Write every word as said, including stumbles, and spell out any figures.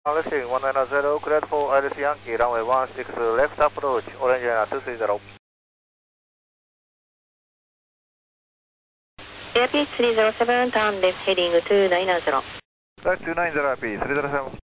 Receiving one nine zero, cleared for Iris Yankee, runway one six left approach, orange area two three zero. Airpeace three zero seven, turn left heading two nine zero. Right two nine zero, Airpeace three zero seven.